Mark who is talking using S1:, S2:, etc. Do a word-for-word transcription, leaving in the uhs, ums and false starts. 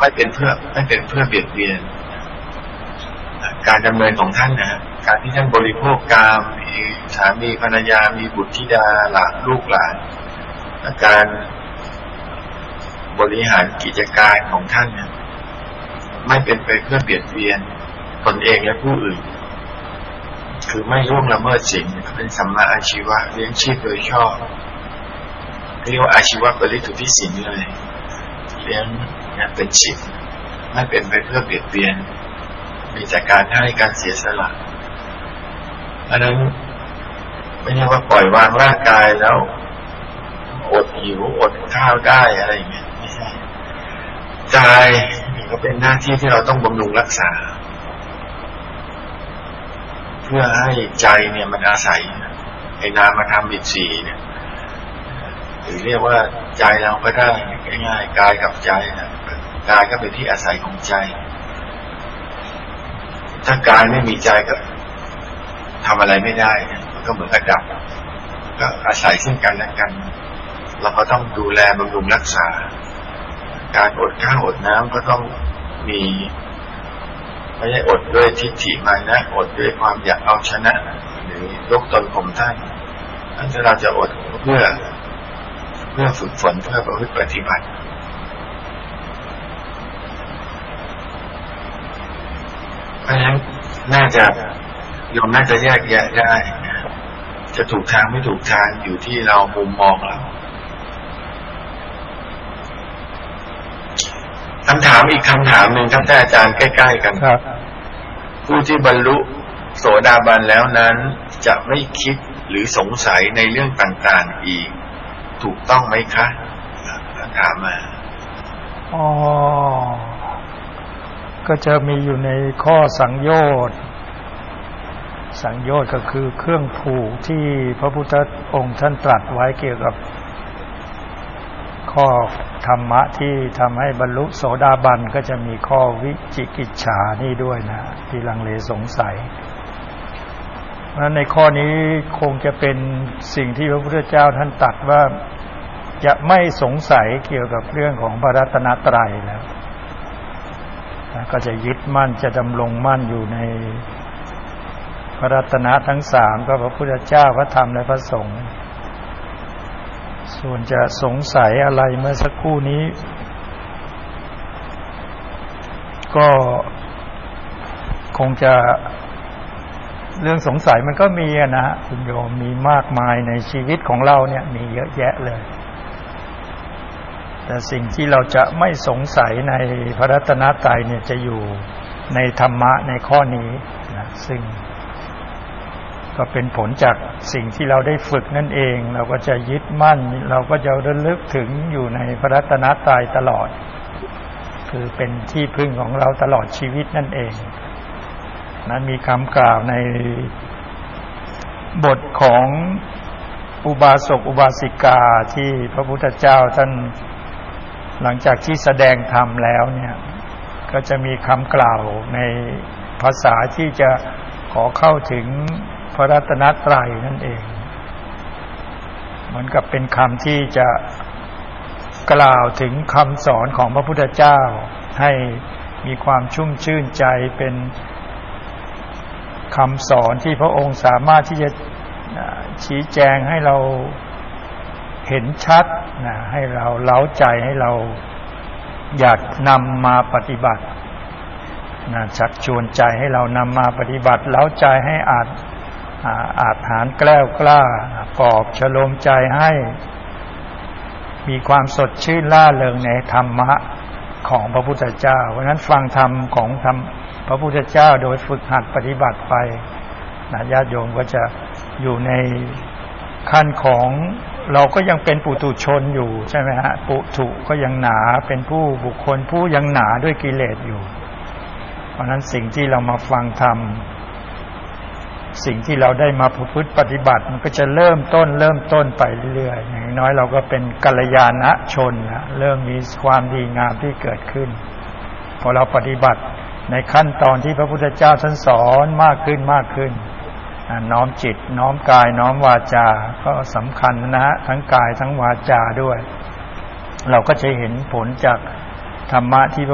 S1: ไม่เป็นเพื่อไม่เป็นเพื่อเบียดเบียนการดำเนินของท่านนะการที่ท่านบริโภคกามมีสามีภรรยามีบุตรธิดาหลานลูกหลานการบริหารกิจการของท่านเนี่ยไม่เป็นไปเพื่อเบียดเบียนตนเองและผู้อื่นคือไม่ล่วงละเมิดศีลเป็นสัมมาอาชีวะเลี้ยงชีพโดยชอบเรียกว่าอาชีวะบริสุทธิศีลเลยเลี้ยงเนี่ยเป็นศีลไม่เป็นไปเพื่อเบียดเบียนมีแต่การให้การเสียสละเพราะนั้นไม่ใช่ว่าปล่อยวางร่างกายแล้วอดหิวอดข้าวได้อะไรอย่างเงี้ยไม่ใช่ใจก็เป็นหน้าที่ที่เราต้องบำรุงรักษาเพื่อให้ใจเนี่ยมันอาศัยไอ้นามธรรมอีกสี่เนี่ยหรือเรียกว่าใจเราก็ได้ง่ายๆกายกับใจนะกายก็เป็นที่อาศัยของใจถ้ากายไม่มีใจก็ทำอะไรไม่ได้มันก็เหมือนกระดับก็อาศัยซึ่งกันและกันเราก็ต้องดูแลบำรุงรักษาการอดข้าวอดน้ำก็ต้องมีไม่ใช่อดด้วยทิฏฐิมานะอดด้วยความอยากเอาชนะหรือยกตนข่มท่านถ้าเราจะอดเพื่อเพื่อฝึกฝนเพื่อประพฤติปฏิบัติเพราะฉะนั้นน่าจะโยมน่าจะแยกแยะได้จะถูกทางไม่ถูกทางอยู่ที่เรามุมมองเราคำถามอีกคำถามหนึ่งครับอาจารย์ใกล้ๆกันครับผู้ที่บรรลุโสดาบันแล้วนั้นจะไม่คิดหรือสงสัยในเรื่องต่างๆอีกถูกต้องไหมคะถามมา
S2: อ๋อก็จะมีอยู่ในข้อสังโยชน์สังโยชน์ก็คือเครื่องผูกที่พระพุทธองค์ท่านตรัสไว้เกี่ยวกับข้อธรรมะที่ทำให้บรรลุโสดาบันก็จะมีข้อวิจิกิจฉานี่ด้วยนะที่ลังเลสงสัยเพราะฉะนั้นในข้อนี้คงจะเป็นสิ่งที่พระพุทธเจ้าท่านตรัสว่าจะไม่สงสัยเกี่ยวกับเรื่องของพระรัตนตรัยแล้วก็จะยึดมั่นจะดำรงมั่นอยู่ในพระรัตนะทั้งสามก็พระพุทธเจ้าพระธรรมและพระสงฆ์ส่วนจะสงสัยอะไรเมื่อสักครู่นี้ก็คงจะเรื่องสงสัยมันก็มีนะฮะคุณโยมมีมากมายในชีวิตของเราเนี่ยมีเยอะแยะเลยแต่สิ่งที่เราจะไม่สงสัยในพระรัตนตรัยเนี่ยจะอยู่ในธรรมะในข้อนี้นะซึ่งก็เป็นผลจากสิ่งที่เราได้ฝึกนั่นเองเราก็จะยึดมั่นเราก็จะระลึกถึงอยู่ในพระรัตนตรัยตลอดคือเป็นที่พึ่งของเราตลอดชีวิตนั่นเองนั้นมีคำกล่าวในบทของอุบาสกอุบาสิกาที่พระพุทธเจ้าท่านหลังจากที่แสดงธรรมแล้วเนี่ยก็จะมีคำกล่าวในภาษาที่จะขอเข้าถึงพระรัตนตรัยนั่นเองเหมือนกับเป็นคำที่จะกล่าวถึงคำสอนของพระพุทธเจ้าให้มีความชุ่มชื่นใจเป็นคำสอนที่พระองค์สามารถที่จะชี้แจงให้เราเห็นชัดนะให้เราเล้าใจให้เราอยากนำมาปฏิบัตินะชักชวนใจให้เรานำมาปฏิบัติเล้าใจให้อาจอาจหาญแกล้วกล้าปลอบฉโลมใจให้มีความสดชื่นล่าเริงในธรรมะของพระพุทธเจ้าเพราะฉะนั้นฟังธรรมของธรรมพระพุทธเจ้าโดยฝึกหัดปฏิบัติไปนะญาติโยมก็จะอยู่ในขั้นของเราก็ยังเป็นปุถุชนอยู่ใช่ไหมฮะปุถุก็ยังหนาเป็นผู้บุคคลผู้ยังหนาด้วยกิเลสอยู่เพราะนั้นสิ่งที่เรามาฟังธรรมสิ่งที่เราได้มาประพฤติปฏิบัติมันก็จะเริ่มต้นเริ่มต้นไปเรื่อยๆอย่างน้อยเราก็เป็นกัลยาณชนนะเริ่มมีความดีงามที่เกิดขึ้นพอเราปฏิบัติในขั้นตอนที่พระพุทธเจ้าท่านสอนมากขึ้นมากขึ้นน้อมจิตน้อมกายน้อมวาจาก็สำคัญนะฮะทั้งกายทั้งวาจาด้วยเราก็จะเห็นผลจากธรรมะที่